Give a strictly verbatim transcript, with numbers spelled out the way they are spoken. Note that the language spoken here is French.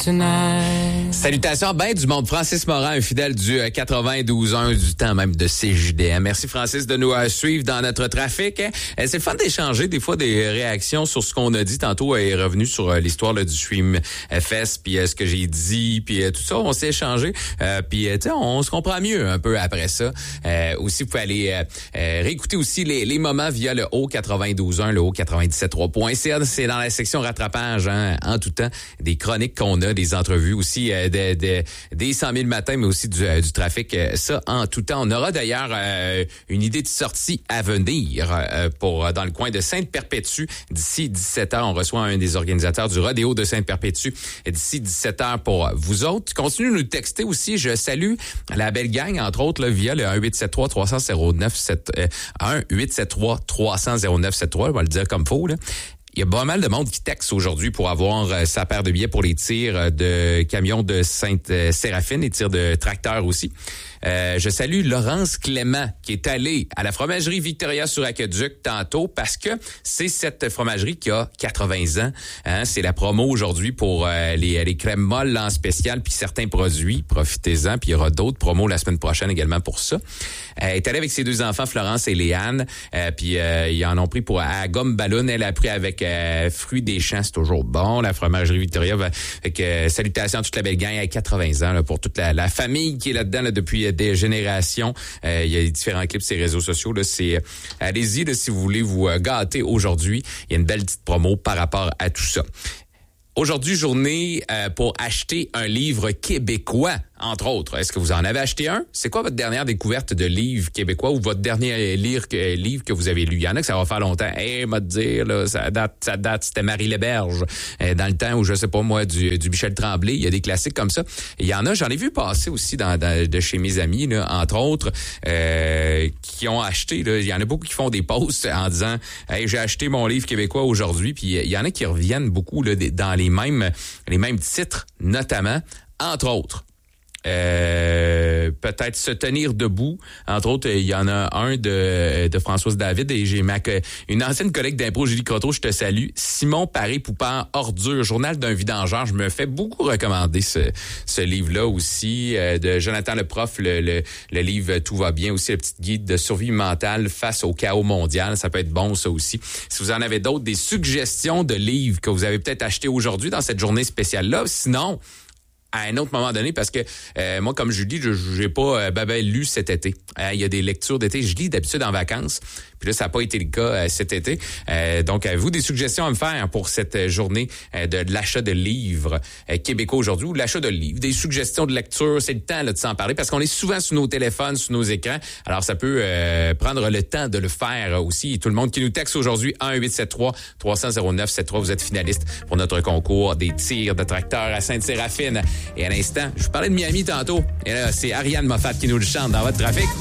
tonight. Salutations, ben du monde. Francis Morin, un fidèle du euh, quatre-vingt-douze un, du temps même de C J D M. Merci Francis de nous euh, suivre dans notre trafic. Euh, c'est le fun d'échanger des fois des réactions sur ce qu'on a dit. Tantôt, elle est revenu sur euh, l'histoire là, du Stream Fest, puis euh, ce que j'ai dit, puis euh, tout ça, on s'est échangé. Euh, puis euh, tu sais, on se comprend mieux un peu après ça. Euh, aussi, vous pouvez aller euh, euh, réécouter aussi les, les moments via le haut quatre-vingt-douze un, le haut quatre-vingt-dix-sept trois point c a. C'est dans la section rattrapage, hein, en tout temps, des chroniques qu'on a, des entrevues aussi, euh, de, de, des cent mille matins, mais aussi du, euh, du trafic. Euh, ça, en tout temps. On aura d'ailleurs euh, une idée de sortie à venir euh, pour dans le coin de Sainte-Perpétue. D'ici dix-sept heures, on reçoit un des organisateurs du rodéo de Sainte-Perpétue. D'ici dix-sept heures pour vous autres. Continuez de nous texter aussi. Je salue la belle gang, entre autres, là, via le un huit sept trois trois cents zéro neuf sept euh, un huit sept trois trois cents zéro neuf sept trois. On va le dire comme faut, là. Il y a pas mal de monde qui texte aujourd'hui pour avoir euh, sa paire de billets pour les tirs de camions de Sainte-Séraphine, les tirs de tracteurs aussi. Euh, je salue Laurence Clément qui est allée à la fromagerie Victoria sur Aqueduc tantôt parce que c'est cette fromagerie qui a quatre-vingts ans. Hein, c'est la promo aujourd'hui pour euh, les, les crèmes molles en spécial puis certains produits. Profitez-en. Puis il y aura d'autres promos la semaine prochaine également pour ça. Elle est allée avec ses deux enfants, Florence et Léane. Euh, puis euh, ils en ont pris pour à gomme ballon. Elle a pris avec euh, fruits des champs. C'est toujours bon. La fromagerie Victoria. Va, fait que, euh, salutations à toute la belle gang à quatre-vingts ans là, pour toute la, la famille qui est là-dedans là, depuis des générations. Euh, il y a différents clips sur les réseaux sociaux. Là, c'est, euh, allez-y là, si vous voulez vous euh, gâter aujourd'hui. Il y a une belle petite promo par rapport à tout ça. Aujourd'hui, journée euh, pour acheter un livre québécois, entre autres. Est-ce que vous en avez acheté un? C'est quoi votre dernière découverte de livre québécois ou votre dernier livre que, livre que vous avez lu? Il y en a que ça va faire longtemps. Eh, hey, m'a te dire, là, ça date, ça date, c'était Marie Léberge. Euh, dans le temps où, je sais pas moi, du, du Michel Tremblay, il y a des classiques comme ça. Il y en a, j'en ai vu passer aussi dans, dans, de chez mes amis, là, entre autres, euh, qui ont acheté. Là, il y en a beaucoup qui font des posts en disant « Hey, j'ai acheté mon livre québécois aujourd'hui. » Puis il y en a qui reviennent beaucoup là, dans les mêmes, les mêmes titres, notamment, entre autres. Euh, peut-être Se tenir debout. Entre autres, il y en a un de, de Françoise David et j'ai ma une ancienne collègue d'impro, Julie Croteau, je te salue. Simon Paré-Poupard, Ordure, journal d'un vidangeur. Je me fais beaucoup recommander ce, ce livre-là aussi. Euh, de Jonathan le prof, le, le, le livre Tout va bien, aussi le petit guide de survie mentale face au chaos mondial. Ça peut être bon, ça aussi. Si vous en avez d'autres, des suggestions de livres que vous avez peut-être achetés aujourd'hui dans cette journée spéciale-là. Sinon, à un autre moment donné, parce que euh, moi, comme je dis, je j'ai pas euh, ben, ben, lu cet été. Euh, il y a des lectures d'été. Je lis d'habitude en vacances. Puis là, ça n'a pas été le cas euh, cet été. Euh, donc, avez-vous des suggestions à me faire pour cette journée euh, de, de l'achat de livres euh, québécois aujourd'hui ou de l'achat de livres? Des suggestions de lecture, c'est le temps là, de s'en parler parce qu'on est souvent sur nos téléphones, sur nos écrans. Alors, ça peut euh, prendre le temps de le faire aussi. Et tout le monde qui nous texte aujourd'hui, un huit sept trois trois cents zéro neuf sept trois, vous êtes finaliste pour notre concours des tirs de tracteurs à Sainte-Séraphine. Et à l'instant, je vous parlais de Miami tantôt. Et là, c'est Ariane Moffat qui nous le chante dans votre trafic.